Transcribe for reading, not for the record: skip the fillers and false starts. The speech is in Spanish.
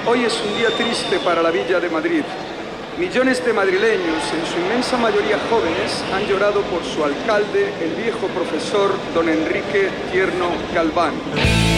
Hoy es un día triste para la Villa de Madrid. Millones de madrileños, en su inmensa mayoría jóvenes, han llorado por su alcalde, el viejo profesor don Enrique Tierno Galván.